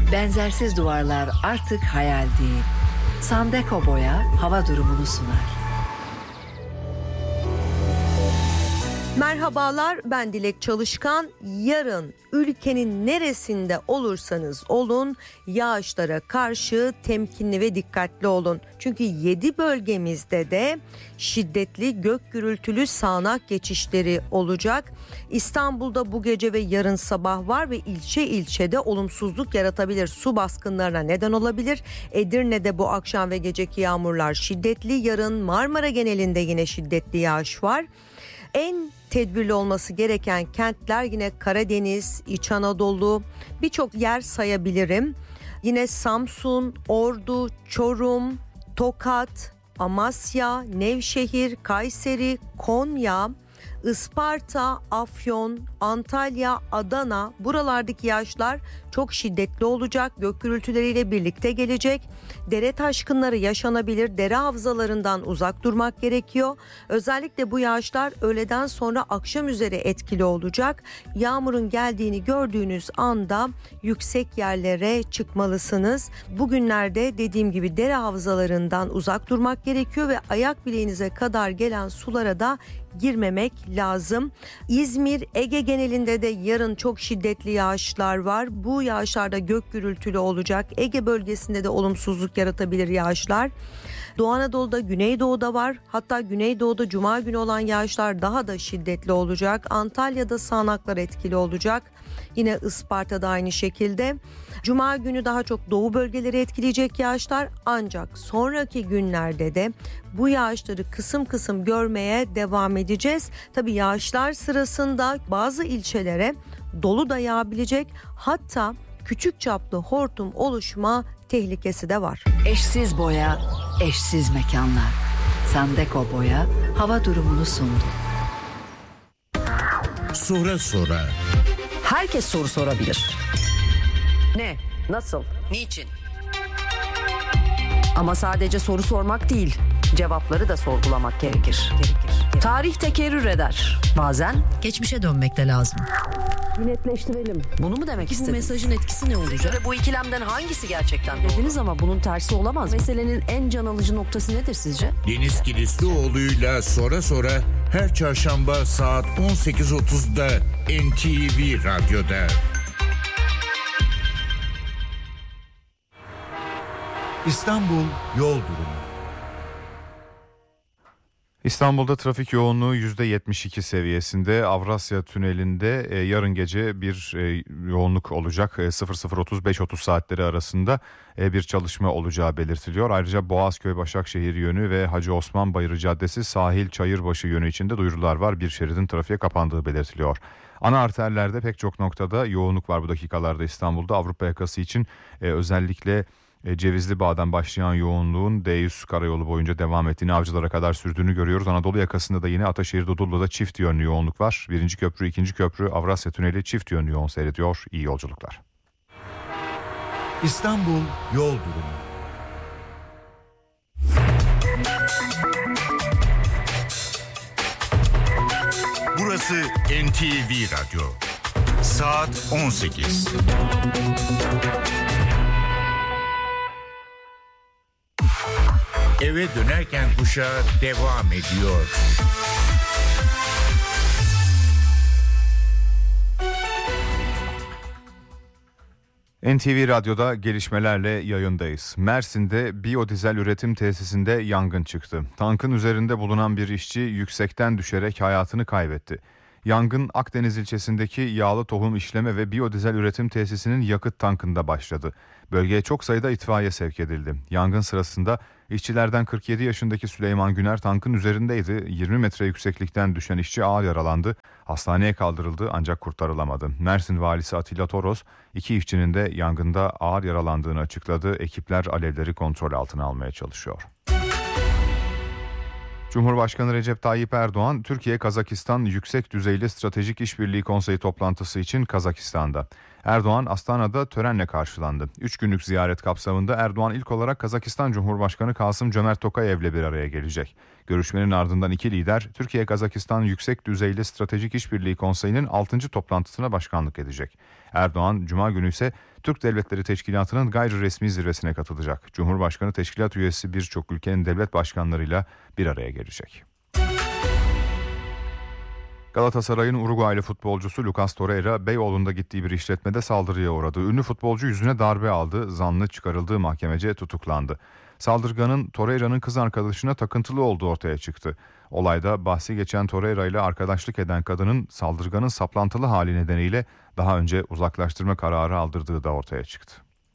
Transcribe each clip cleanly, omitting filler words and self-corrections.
Benzersiz duvarlar artık hayal değil. Sandeko Boya hava durumunu sunar. Merhabalar, ben Dilek Çalışkan. Yarın ülkenin neresinde olursanız olun yağışlara karşı temkinli ve dikkatli olun. Çünkü 7 bölgemizde de şiddetli gök gürültülü sağanak geçişleri olacak. İstanbul'da bu gece ve yarın sabah var ve ilçe ilçede olumsuzluk yaratabilir. Su baskınlarına neden olabilir. Edirne'de bu akşam ve geceki yağmurlar şiddetli. Yarın Marmara genelinde yine şiddetli yağış var. En tedbirli olması gereken kentler yine Karadeniz, İç Anadolu, birçok yer sayabilirim. Yine Samsun, Ordu, Çorum, Tokat, Amasya, Nevşehir, Kayseri, Konya, Isparta, Afyon, Antalya, Adana, buralardaki yağışlar çok şiddetli olacak. Gök gürültüleriyle birlikte gelecek. Dere taşkınları yaşanabilir. Dere havzalarından uzak durmak gerekiyor. Özellikle bu yağışlar öğleden sonra akşam üzeri etkili olacak. Yağmurun geldiğini gördüğünüz anda yüksek yerlere çıkmalısınız. Bugünlerde dediğim gibi dere havzalarından uzak durmak gerekiyor ve ayak bileğinize kadar gelen sulara da girmemek lazım. İzmir, Ege genelinde de yarın çok şiddetli yağışlar var. Bu yağışlarda gök gürültülü olacak. Ege bölgesinde de olumsuzluk yaratabilir yağışlar. Doğu Anadolu'da, Güneydoğu'da var. Hatta Güneydoğu'da Cuma günü olan yağışlar daha da şiddetli olacak. Antalya'da sağanaklar etkili olacak. Yine Isparta'da aynı şekilde. Cuma günü daha çok doğu bölgeleri etkileyecek yağışlar, ancak sonraki günlerde de bu yağışları kısım kısım görmeye devam edeceğiz. Tabii yağışlar sırasında bazı ilçelere dolu da yağabilecek, hatta küçük çaplı hortum oluşma tehlikesi de var. Eşsiz boya, eşsiz mekanlar. Sandeko Boya hava durumunu sundu. Sonra. Herkes soru sorabilir. Ne? Nasıl? Niçin? Ama sadece soru sormak değil, cevapları da sorgulamak gerekir. Tarih tekerrür eder. Bazen geçmişe dönmek de lazım. Netleştirelim. Bunu mu demek istediniz? Bu mesajın etkisi ne olacak? Bu ikilemden hangisi gerçekten dediniz ama bunun tersi olamaz. Meselenin en can alıcı noktası nedir sizce? Deniz Kilislioğlu'yla sonra her çarşamba saat 18.30'da NTV Radyo'da. İstanbul yol durumu. İstanbul'da trafik yoğunluğu %72 seviyesinde. Avrasya Tüneli'nde yarın gece bir yoğunluk olacak. 00.30-5.30 saatleri arasında bir çalışma olacağı belirtiliyor. Ayrıca Boğazköy-Başakşehir yönü ve Hacı Osman Bayırı Caddesi sahil Çayırbaşı yönü içinde duyurular var. Bir şeridin trafiğe kapandığı belirtiliyor. Ana arterlerde pek çok noktada yoğunluk var bu dakikalarda İstanbul'da. Avrupa yakası için özellikle Cevizli Bağ'dan başlayan yoğunluğun D100 karayolu boyunca devam ettiğini, Avcılar'a kadar sürdüğünü görüyoruz. Anadolu yakasında da yine Ataşehir Dudullu'da çift yönlü yoğunluk var. 1. köprü, 2. köprü, Avrasya Tüneli çift yönlü yoğun seyrediyor. İyi yolculuklar. İstanbul yol durumu. Burası NTV Radyo. Saat 18. Eve dönerken kuşağı devam ediyor. NTV Radyo'da gelişmelerle yayındayız. Mersin'de biyodizel üretim tesisinde yangın çıktı. Tankın üzerinde bulunan bir işçi yüksekten düşerek hayatını kaybetti. Yangın Akdeniz ilçesindeki yağlı tohum işleme ve biyodizel üretim tesisinin yakıt tankında başladı. Bölgeye çok sayıda itfaiye sevk edildi. Yangın sırasında işçilerden 47 yaşındaki Süleyman Güner tankın üzerindeydi. 20 metre yükseklikten düşen işçi ağır yaralandı. Hastaneye kaldırıldı ancak kurtarılamadı. Mersin Valisi Atilla Toros, 2 işçinin de yangında ağır yaralandığını açıkladı. Ekipler alevleri kontrol altına almaya çalışıyor. Cumhurbaşkanı Recep Tayyip Erdoğan, Türkiye-Kazakistan Yüksek Düzeyli Stratejik İşbirliği Konseyi toplantısı için Kazakistan'da. Erdoğan, Astana'da törenle karşılandı. 3 günlük ziyaret kapsamında Erdoğan ilk olarak Kazakistan Cumhurbaşkanı Kasım-Cömert Tokayev'le bir araya gelecek. Görüşmenin ardından iki lider, Türkiye-Kazakistan Yüksek Düzeyli Stratejik İşbirliği Konseyi'nin 6. toplantısına başkanlık edecek. Erdoğan, Cuma günü ise Türk Devletleri Teşkilatı'nın gayri resmi zirvesine katılacak. Cumhurbaşkanı teşkilat üyesi birçok ülkenin devlet başkanlarıyla bir araya gelecek. Galatasaray'ın Uruguaylı futbolcusu Lucas Torreira, Beyoğlu'nda gittiği bir işletmede saldırıya uğradı. Ünlü futbolcu yüzüne darbe aldı, zanlı çıkarıldığı mahkemece tutuklandı. Saldırganın Torreira'nın kız arkadaşına takıntılı olduğu ortaya çıktı. Olayda bahsi geçen Torreira ile arkadaşlık eden kadının saldırganın saplantılı hali nedeniyle daha önce uzaklaştırma kararı aldırdığı da ortaya çıktı.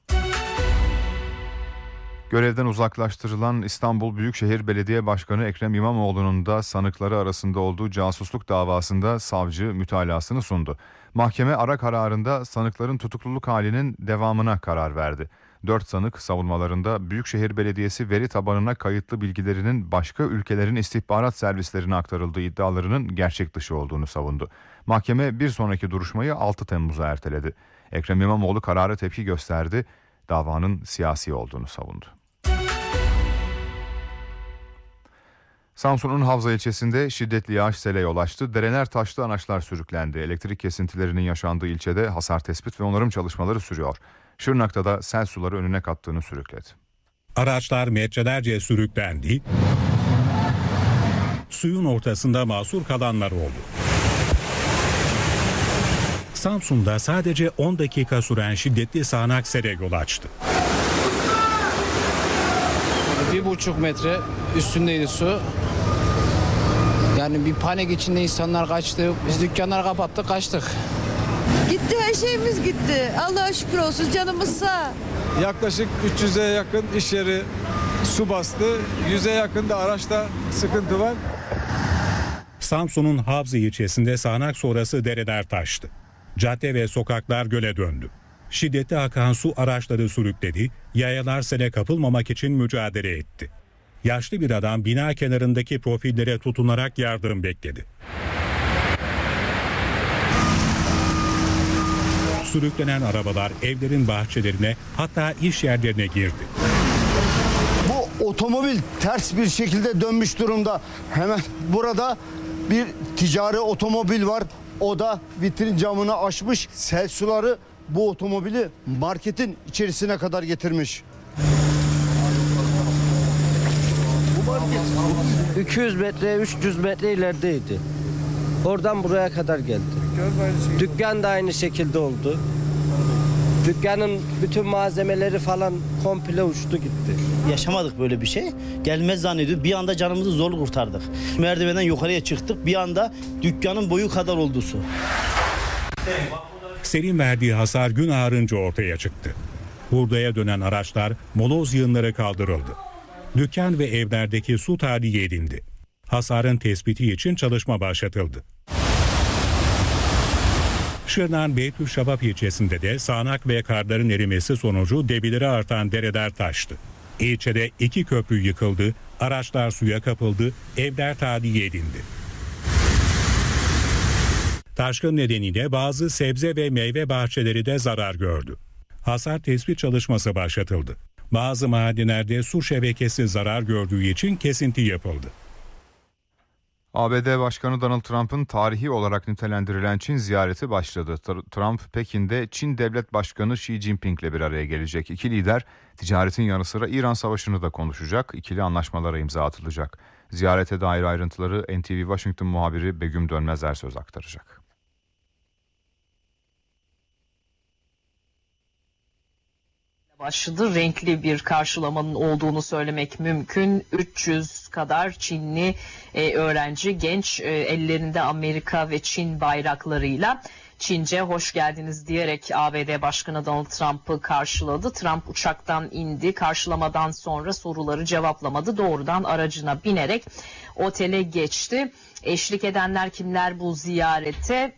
Görevden uzaklaştırılan İstanbul Büyükşehir Belediye Başkanı Ekrem İmamoğlu'nun da sanıkları arasında olduğu casusluk davasında savcı mütalasını sundu. Mahkeme ara kararında sanıkların tutukluluk halinin devamına karar verdi. 4 sanık savunmalarında Büyükşehir Belediyesi veri tabanına kayıtlı bilgilerinin başka ülkelerin istihbarat servislerine aktarıldığı iddialarının gerçek dışı olduğunu savundu. Mahkeme bir sonraki duruşmayı 6 Temmuz'a erteledi. Ekrem İmamoğlu karara tepki gösterdi, davanın siyasi olduğunu savundu. Samsun'un Havza ilçesinde şiddetli yağış sele yol açtı. Dereler taştı, anaçlar sürüklendi. Elektrik kesintilerinin yaşandığı ilçede hasar tespit ve onarım çalışmaları sürüyor. Şırnak'ta da sel suları önüne kattığını sürükledi. Araçlar metrelerce sürüklendi. Suyun ortasında mahsur kalanlar oldu. Samsun'da sadece 10 dakika süren şiddetli sağanak sele yol açtı. 1,5 metre üstündeydi su. Yani bir panik içinde insanlar kaçtı. Biz dükkanları kapattık, kaçtık. Gitti, her şeyimiz gitti. Allah'a şükür olsun, canımız sağ. Yaklaşık 300'e yakın iş yeri su bastı. 100'e yakın da araçta sıkıntı var. Samsun'un Havza ilçesinde sağanak sonrası dereler taştı. Cadde ve sokaklar göle döndü. Şiddetli akan su araçları sürükledi, yayalar sele kapılmamak için mücadele etti. Yaşlı bir adam bina kenarındaki profillere tutunarak yardım bekledi. Sürüklenen arabalar evlerin bahçelerine, hatta iş yerlerine girdi. Bu otomobil ters bir şekilde dönmüş durumda. Hemen burada bir ticari otomobil var. O da vitrin camını aşmış. Sel suları bu otomobili marketin içerisine kadar getirmiş. 200 metre, 300 metre ilerideydi. Oradan buraya kadar geldi. Dükkan da aynı şekilde oldu. Dükkanın bütün malzemeleri falan komple uçtu gitti. Yaşamadık böyle bir şey. Gelmez zannediyoruz. Bir anda canımızı zor kurtardık. Merdivenden yukarıya çıktık. Bir anda dükkanın boyu kadar oldu su. Selin verdiği hasar gün ağarınca ortaya çıktı. Hurdaya dönen araçlar, moloz yığınları kaldırıldı. Dükkan ve evlerdeki su tahliye edildi. Hasarın tespiti için çalışma başlatıldı. Şırnak'ın Beytüşşabap ilçesinde de sağanak ve karların erimesi sonucu debileri artan dereler taştı. İlçede 2 köprü yıkıldı, araçlar suya kapıldı, evler tahliye edildi. Taşkın nedeniyle bazı sebze ve meyve bahçeleri de zarar gördü. Hasar tespit çalışması başlatıldı. Bazı mahaldelerde su şebekesi zarar gördüğü için kesinti yapıldı. ABD Başkanı Donald Trump'ın tarihi olarak nitelendirilen Çin ziyareti başladı. Trump, Pekin'de Çin Devlet Başkanı Xi Jinping'le bir araya gelecek. İki lider ticaretin yanı sıra İran Savaşı'nı da konuşacak. İkili anlaşmalara imza atılacak. Ziyarete dair ayrıntıları NTV Washington muhabiri Begüm Dönmez Ersöz aktaracak. Başladı. Renkli bir karşılamanın olduğunu söylemek mümkün. 300 kadar Çinli öğrenci, genç, ellerinde Amerika ve Çin bayraklarıyla Çince hoş geldiniz diyerek ABD Başkanı Donald Trump'ı karşıladı. Trump uçaktan indi. Karşılamadan sonra soruları cevaplamadı. Doğrudan aracına binerek otele geçti. Eşlik edenler kimler bu ziyarete?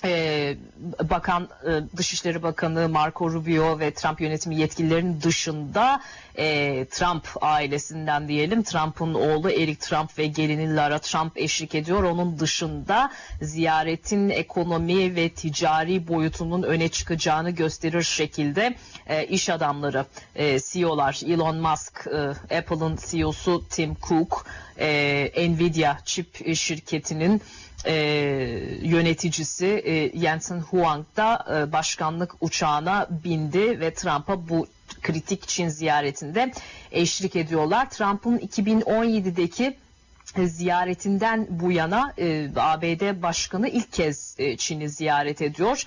Dışişleri Bakanı Marco Rubio ve Trump yönetimi yetkililerinin dışında Trump ailesinden diyelim, Trump'ın oğlu Eric Trump ve gelini Lara Trump eşlik ediyor. Onun dışında ziyaretin ekonomi ve ticari boyutunun öne çıkacağını gösterir şekilde iş adamları, CEO'lar, Elon Musk, Apple'ın CEO'su Tim Cook, Nvidia çip şirketinin yöneticisi Jensen Huang da başkanlık uçağına bindi ve Trump'a bu kritik Çin ziyaretinde eşlik ediyorlar. Trump'ın 2017'deki ziyaretinden bu yana ABD Başkanı ilk kez Çin'i ziyaret ediyor.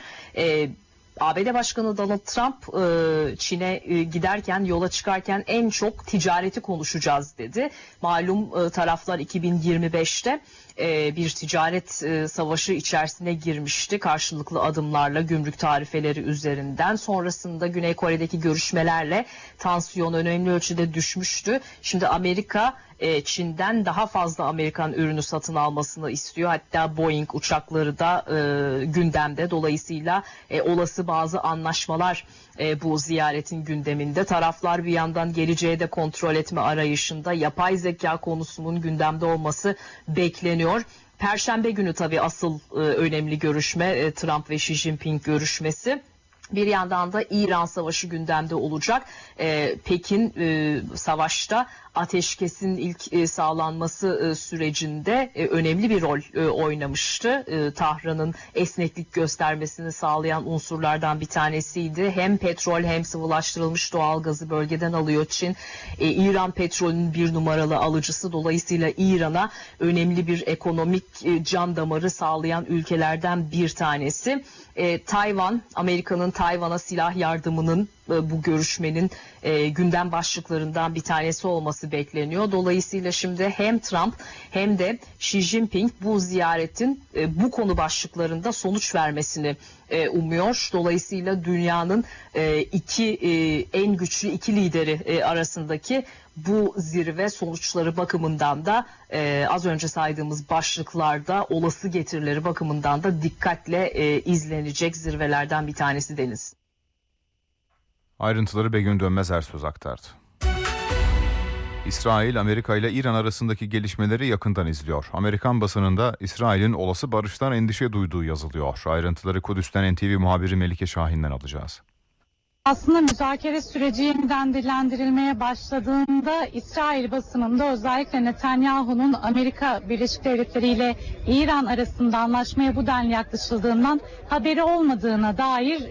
ABD Başkanı Donald Trump Çin'e giderken, yola çıkarken en çok ticareti konuşacağız dedi. Malum taraflar 2025'te bir ticaret savaşı içerisine girmişti karşılıklı adımlarla, gümrük tarifeleri üzerinden. Sonrasında Güney Kore'deki görüşmelerle tansiyon önemli ölçüde düşmüştü. Şimdi Amerika Çin'den daha fazla Amerikan ürünü satın almasını istiyor. Hatta Boeing uçakları da gündemde. Dolayısıyla olası bazı anlaşmalar bu ziyaretin gündeminde. Taraflar bir yandan geleceği de kontrol etme arayışında. Yapay zeka konusunun gündemde olması bekleniyor. Perşembe günü tabii asıl önemli görüşme Trump ve Xi Jinping görüşmesi. Bir yandan da İran savaşı gündemde olacak. Pekin savaşta ateşkesin ilk sağlanması sürecinde önemli bir rol oynamıştı. Tahran'ın esneklik göstermesini sağlayan unsurlardan bir tanesiydi. Hem petrol hem sıvılaştırılmış doğalgazı bölgeden alıyor Çin. İran petrolünün bir numaralı alıcısı. Dolayısıyla İran'a önemli bir ekonomik can damarı sağlayan ülkelerden bir tanesi. Tayvan, Amerika'nın Tayvan'a silah yardımının bu görüşmenin gündem başlıklarından bir tanesi olması bekleniyor. Dolayısıyla şimdi hem Trump hem de Xi Jinping bu ziyaretin bu konu başlıklarında sonuç vermesini umuyor. Dolayısıyla dünyanın en güçlü iki lideri arasındaki bu zirve sonuçları bakımından da az önce saydığımız başlıklarda olası getirileri bakımından da dikkatle izlenecek zirvelerden bir tanesi Deniz. Ayrıntıları Begüm Dönmez Ersöz aktardı. İsrail, Amerika ile İran arasındaki gelişmeleri yakından izliyor. Amerikan basınında İsrail'in olası barıştan endişe duyduğu yazılıyor. Ayrıntıları Kudüs'ten NTV muhabiri Melike Şahin'den alacağız. Aslında müzakere süreci yeniden dillendirilmeye başladığında İsrail basınında özellikle Netanyahu'nun Amerika Birleşik Devletleri ile İran arasında anlaşmaya bu denli yaklaşıldığından haberi olmadığına dair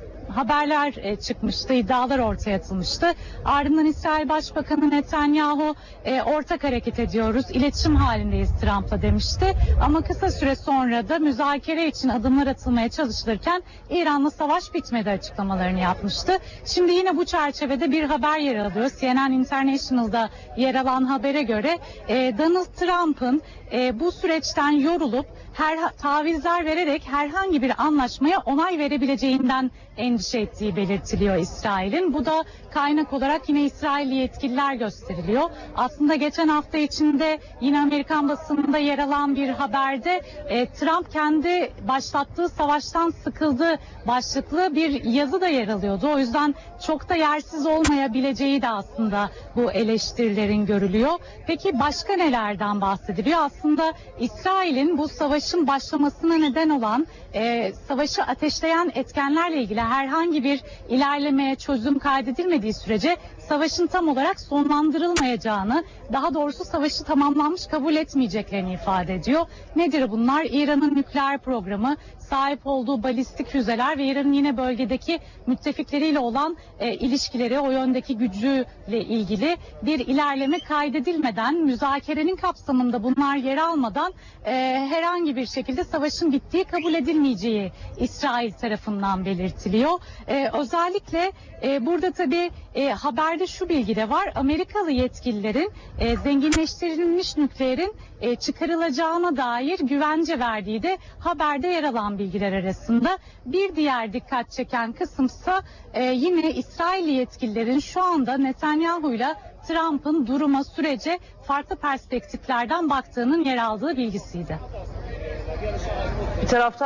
haberler çıkmıştı, iddialar ortaya atılmıştı. Ardından İsrail Başbakanı Netanyahu ortak hareket ediyoruz, iletişim halindeyiz Trump'la demişti. Ama kısa süre sonra da müzakere için adımlar atılmaya çalışılırken İran'la savaş bitmedi açıklamalarını yapmıştı. Şimdi yine bu çerçevede bir haber yer alıyor. CNN International'da yer alan habere göre Donald Trump'ın bu süreçten yorulup tavizler vererek herhangi bir anlaşmaya onay verebileceğinden endişe ettiği belirtiliyor İsrail'in. Bu da kaynak olarak yine İsrailli yetkililer gösteriliyor. Aslında geçen hafta içinde yine Amerikan basınında yer alan bir haberde Trump kendi başlattığı savaştan sıkıldı başlıklı bir yazı da yer alıyordu. O yüzden çok da yersiz olmayabileceği de aslında bu eleştirilerin görülüyor. Peki başka nelerden bahsediliyor? Aslında İsrail'in bu savaşın başlamasına neden olan savaşı ateşleyen etkenlerle ilgili herhangi bir ilerlemeye, çözüm kaydedilmediği sürece savaşın tam olarak sonlandırılmayacağını, daha doğrusu savaşı tamamlanmış kabul etmeyeceklerini ifade ediyor. Nedir bunlar? İran'ın nükleer programı, sahip olduğu balistik füzeler ve İran'ın yine bölgedeki müttefikleriyle olan ilişkileri, o yöndeki gücüyle ilgili bir ilerleme kaydedilmeden, müzakerenin kapsamında bunlar yer almadan herhangi bir şekilde savaşın bittiği kabul edilmeyeceği İsrail tarafından belirtiliyor. Özellikle burada tabii haberde şu bilgi de var. Amerikalı yetkililerin zenginleştirilmiş nükleerin çıkarılacağına dair güvence verdiği de haberde yer alan bilgiler arasında. Bir diğer dikkat çeken kısımsa yine İsrailli yetkililerin şu anda Netanyahu'yla Trump'ın duruma, sürece farklı perspektiflerden baktığının yer aldığı bilgisiydi. Bir taraftan